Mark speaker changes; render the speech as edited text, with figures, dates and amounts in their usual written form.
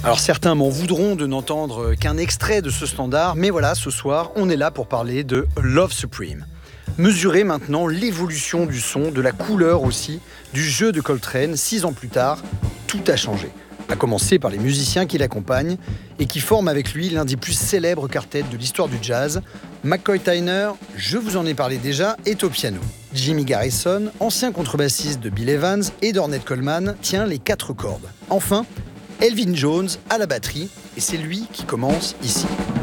Speaker 1: Alors certains m'en voudront de n'entendre qu'un extrait de ce standard, mais voilà, ce soir, on est là pour parler de Love Supreme. Mesurez maintenant l'évolution du son, de la couleur aussi, du jeu de Coltrane. 6 ans plus tard, tout a changé. À commencer par les musiciens qui l'accompagnent et qui forment avec lui l'un des plus célèbres quartets de l'histoire du jazz. McCoy Tyner, je vous en ai parlé déjà, est au piano. Jimmy Garrison, ancien contrebassiste de Bill Evans et d'Ornette Coleman, tient les 4 cordes. Enfin, Elvin Jones à la batterie, et c'est lui qui commence ici.